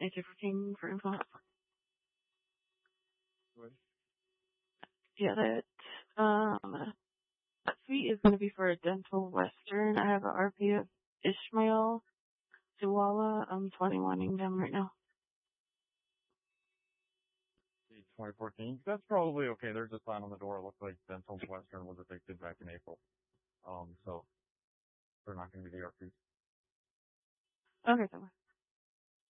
Thank you for paying for info. Yeah, that suite is going to be for a Dental Western. I have an RP of Ishmael Ziwala. I'm 21ing them right now. 2014. That's probably okay. There's a sign on the door. It looks like Dental Western was evicted back in April. So they're not going to be the RPs. Okay, so